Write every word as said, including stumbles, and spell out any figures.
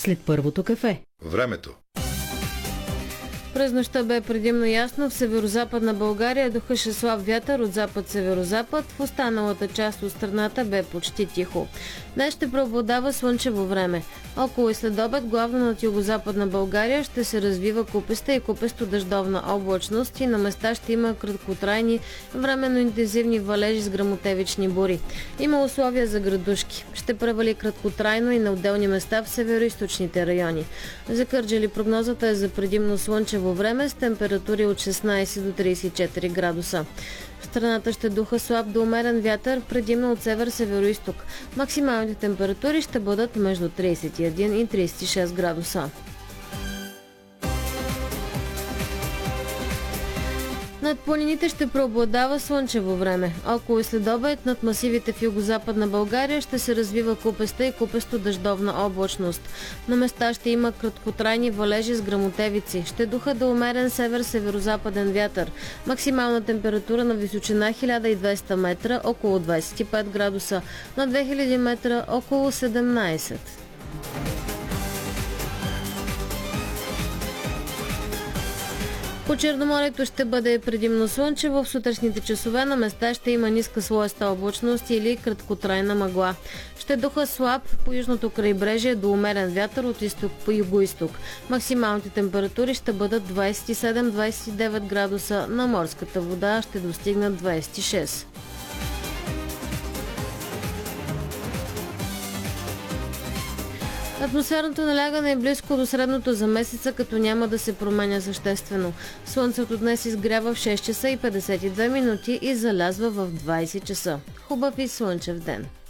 след първото кафе. Времето. През нощта бе предимно ясно. В северозападна България духаше слаб вятър от запад-северозапад. В останалата част от страната бе почти тихо. Днес ще преобладава слънчево време. Около и следобед, главно над югозападна България, ще се развива куписта и купесто-дъждовна облачност и на места ще има краткотрайни, временно интензивни валежи с гръмотевични бури. Има условия за градушки. Ще превали краткотрайно и на отделни места в североизточните райони. За Кърджали прогнозата е за предимно слънчево време с температури от шестнайсет до трийсет и четири градуса. В страната ще духа слаб до умерен вятър, предимно от север-североизток. Максималните температури ще бъдат между трийсет и един и трийсет и шест градуса. Над планините ще преобладава слънчево време. Около и следобед над масивите в югозападна България ще се развива купеста и купесто-дъждовна облачност. На места ще има краткотрайни валежи с гръмотевици. Ще духа до умерен север-северозападен вятър. Максимална температура на височина хиляда и двеста метра, около двайсет и пет градуса. На две хиляди метра, около седемнайсет. По Черноморието ще бъде предимно слънчево. В сутрешните часове на места ще има ниска слоеста облачност или краткотрайна мъгла. Ще духа слаб по южното крайбрежие до умерен вятър от изток по югоизток. Максималните температури ще бъдат двайсет и седем до двайсет и девет градуса. На морската вода ще достигнат двайсет и шест. Атмосферното налягане е близко до средното за месеца, като няма да се променя съществено. Слънцето днес изгрява в шест часа и петдесет и две минути и залязва в двайсет часа. Хубав и слънчев ден!